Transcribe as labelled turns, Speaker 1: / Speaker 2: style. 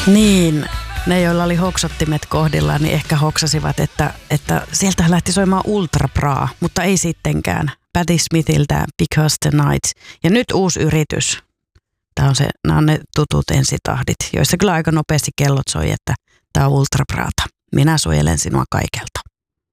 Speaker 1: Niin, ne joilla oli hoksottimet kohdillaan, niin ehkä hoksasivat, että sieltä lähti soimaan Ultra Bra, mutta ei sittenkään. Patti Smithiltä Because the Night. Ja nyt uusi yritys. Nämä on ne tutut ensitahdit, joissa kyllä aika nopeasti kellot soi, että tämä on Ultra Brata. Minä suojelen sinua kaikelta.